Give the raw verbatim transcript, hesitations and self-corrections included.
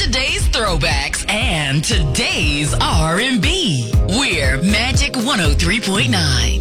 yesterday's throwbacks and today's R and B. We're Magic one oh three point nine.